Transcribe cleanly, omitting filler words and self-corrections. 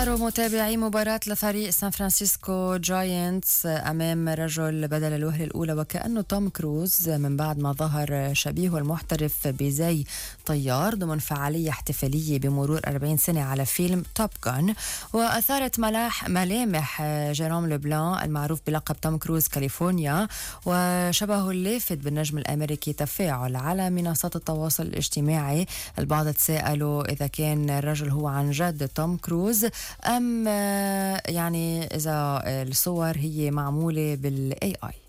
متابعي مباراة لفريق سان فرانسيسكو جاينتس أمام رجل بدل الوهلة الأولى، وكأنه توم كروز من بعد ما ظهر شبيهه المحترف بزي طيار ضمن فعالية احتفالية بمرور 40 سنة على فيلم توب جان. وأثارت ملامح جيروم لبلان المعروف بلقب توم كروز كاليفورنيا وشبهه اللافت بالنجم الأمريكي تفاعل على منصات التواصل الاجتماعي. البعض تساءلوا إذا كان الرجل هو عن جد توم كروز أم يعني إذا الصور هي معمولة بالAI.